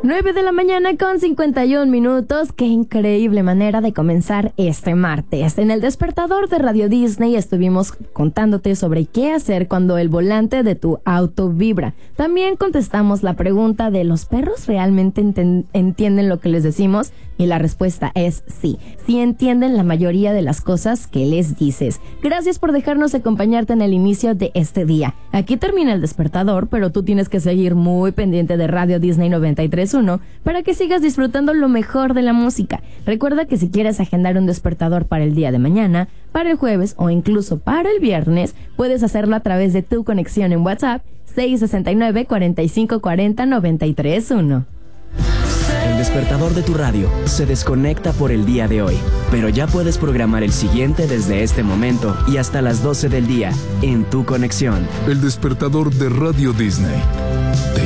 9 de la mañana con 51 minutos. Qué increíble manera de comenzar este martes. En el despertador de Radio Disney estuvimos contándote sobre qué hacer cuando el volante de tu auto vibra. También contestamos la pregunta de ¿los perros realmente entienden lo que les decimos? Y la respuesta es sí. Sí entienden la mayoría de las cosas que les dices. Gracias por dejarnos acompañarte en el inicio de este día. Aquí termina el despertador, pero tú tienes que seguir muy pendiente de Radio Disney 93.1 para que sigas disfrutando lo mejor de la música. Recuerda que si quieres agendar un despertador para el día de mañana, para el jueves o incluso para el viernes, puedes hacerlo a través de tu conexión en WhatsApp 669-4540-931. El despertador de tu radio se desconecta por el día de hoy, pero ya puedes programar el siguiente desde este momento y hasta las 12 del día en tu conexión. El despertador de Radio Disney te